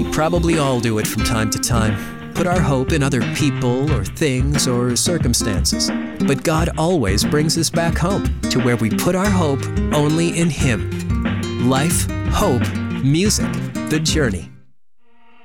We probably all do it from time to time. Put our hope in other people or things or circumstances. But God always brings us back home to where we put our hope only in Him. Life, hope, music, the journey.